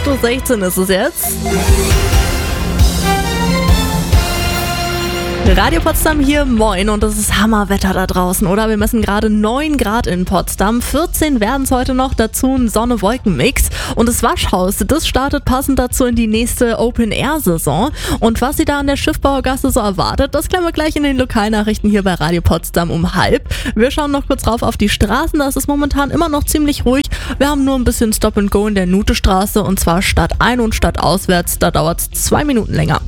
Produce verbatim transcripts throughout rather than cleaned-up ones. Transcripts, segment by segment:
acht Uhr sechzehn ist es jetzt. Radio Potsdam hier, moin, und es ist Hammerwetter da draußen, oder? Wir messen gerade neun Grad in Potsdam, vierzehn werden es heute noch, dazu ein Sonne-Wolken-Mix. Und das Waschhaus, das startet passend dazu in die nächste Open-Air-Saison. Und was sie da an der Schiffbauergasse so erwartet, das klären wir gleich in den Lokalnachrichten hier bei Radio Potsdam um halb. Wir schauen noch kurz rauf auf die Straßen, da ist es momentan immer noch ziemlich ruhig. Wir haben nur ein bisschen Stop-and-Go in der Nutestraße, und zwar stadtein- und stadtauswärts, da dauert es zwei Minuten länger.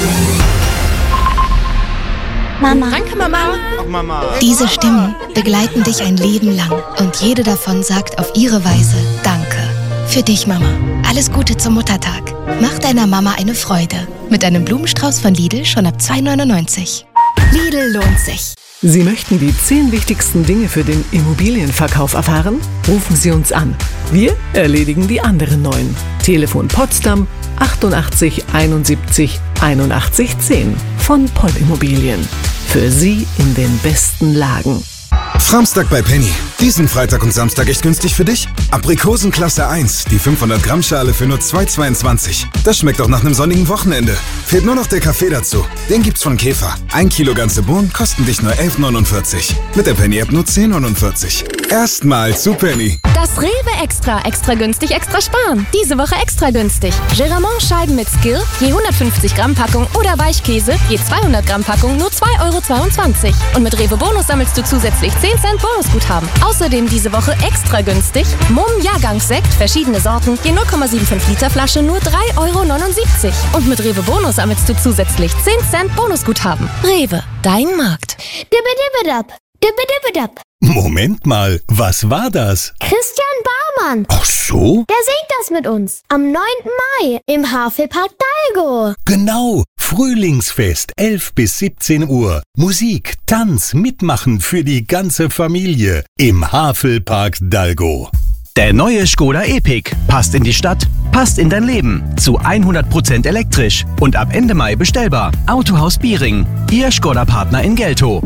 Mama. Danke, Mama. Ach, Mama. Diese Stimmen begleiten dich ein Leben lang und jede davon sagt auf ihre Weise Danke. Für dich, Mama. Alles Gute zum Muttertag. Mach deiner Mama eine Freude. Mit einem Blumenstrauß von Lidl schon ab zwei neunundneunzig. Lidl lohnt sich. Sie möchten die zehn wichtigsten Dinge für den Immobilienverkauf erfahren? Rufen Sie uns an. Wir erledigen die anderen neun. Telefon Potsdam achtundachtzig einundsiebzig einundachtzig zehn von Poll Immobilien. Für Sie in den besten Lagen. Samstag bei Penny. Diesen Freitag und Samstag echt günstig für dich? Aprikosen Klasse eins, die fünfhundert Gramm Schale für nur zwei zweiundzwanzig. Das schmeckt doch nach einem sonnigen Wochenende. Fehlt nur noch der Kaffee dazu. Den gibt's von Käfer. Ein Kilo ganze Bohnen kosten dich nur elf neunundvierzig. Mit der Penny-App nur zehn neunundvierzig. Erstmal zu Penny. Das Rewe Extra. Extra günstig, extra sparen. Diese Woche extra günstig. Geramont-Scheiben mit Skill, je hundertfünfzig Gramm Packung, oder Weichkäse, je zweihundert Gramm Packung, nur zwei Euro zweiundzwanzig. Und mit Rewe Bonus sammelst du zusätzlich zehn Cent Bonusguthaben. Außerdem diese Woche extra günstig Mumm Jahrgangssekt, verschiedene Sorten, je null Komma fünfundsiebzig Liter Flasche, nur drei Euro neunundsiebzig. Und mit Rewe Bonus sammelst du zusätzlich zehn Cent Bonusguthaben. Rewe, dein Markt. Dibbidibidab. Dibbidibidab. Moment mal, was war das? Christian Barmann. Ach so? Der singt das mit uns. Am neunten Mai im Havelpark Dalgo. Genau, Frühlingsfest, elf bis siebzehn Uhr. Musik, Tanz, Mitmachen für die ganze Familie im Havelpark Dalgo. Der neue Škoda Epiq passt in die Stadt, passt in dein Leben. Zu hundert Prozent elektrisch und ab Ende Mai bestellbar. Autohaus Biering, Ihr Škoda-Partner in Geltow.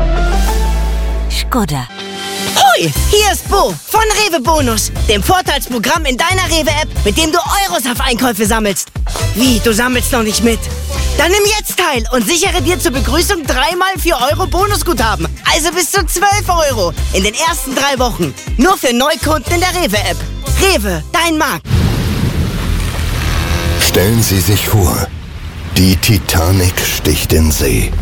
Škoda. Hoi, hier ist Bo von Rewe Bonus, dem Vorteilsprogramm in deiner Rewe-App, mit dem du Euros auf Einkäufe sammelst. Wie, du sammelst noch nicht mit? Dann nimm jetzt teil und sichere dir zur Begrüßung dreimal vier Euro Bonusguthaben. Also bis zu zwölf Euro in den ersten drei Wochen. Nur für Neukunden in der Rewe-App. Rewe, dein Markt. Stellen Sie sich vor, die Titanic sticht in See.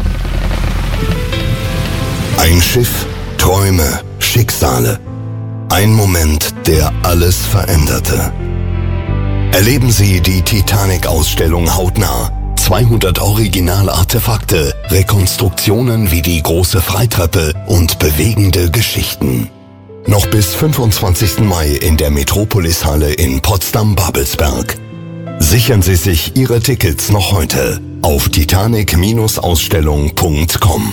Ein Schiff, Träume, Schicksale. Ein Moment, der alles veränderte. Erleben Sie die Titanic-Ausstellung hautnah. zweihundert Original-Artefakte, Rekonstruktionen wie die große Freitreppe und bewegende Geschichten. Noch bis fünfundzwanzigsten Mai in der Metropolis-Halle in Potsdam-Babelsberg. Sichern Sie sich Ihre Tickets noch heute auf titanic Ausstellung punkt com.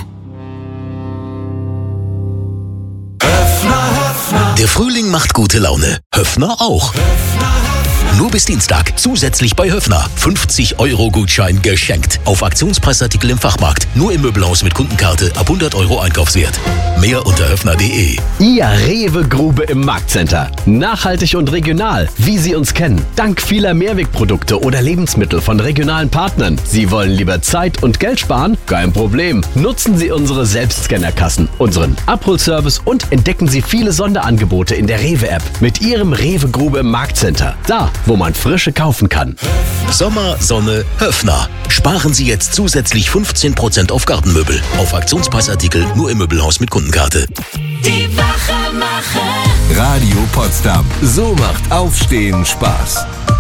Der Frühling macht gute Laune. Höffner auch. Nur bis Dienstag zusätzlich bei Höffner. fünfzig Euro Gutschein geschenkt. Auf Aktionspreisartikel im Fachmarkt. Nur im Möbelhaus mit Kundenkarte ab hundert Euro Einkaufswert. Mehr unter höffner punkt de. Ihr Rewe-Grube im Marktcenter. Nachhaltig und regional, wie Sie uns kennen. Dank vieler Mehrwegprodukte oder Lebensmittel von regionalen Partnern. Sie wollen lieber Zeit und Geld sparen? Kein Problem. Nutzen Sie unsere Selbstscannerkassen, unseren Abholservice und entdecken Sie viele Sonderangebote in der Rewe-App mit Ihrem Rewe-Grube im Marktcenter. Da, wo man frische kaufen kann. Sommer, Sonne, Höffner. Sparen Sie jetzt zusätzlich fünfzehn Prozent auf Gartenmöbel. Auf Aktionspreisartikel nur im Möbelhaus mit Kundenkarte. Die Wache machen. Radio Potsdam. So macht Aufstehen Spaß.